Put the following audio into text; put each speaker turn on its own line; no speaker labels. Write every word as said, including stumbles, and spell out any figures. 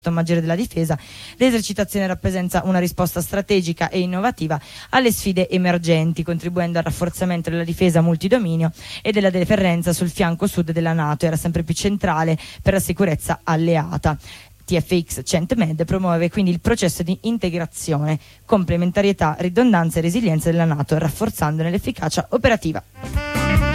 maggiore della difesa, l'esercitazione rappresenta una risposta strategica e innovativa alle sfide emergenti, contribuendo al rafforzamento della difesa multidominio e della deterrenza sul fianco sud della NATO. Era sempre più centrale per la sicurezza alleata. T F X CENTMED promuove quindi il processo di integrazione, complementarietà, ridondanza e resilienza della NATO, rafforzandone l'efficacia operativa.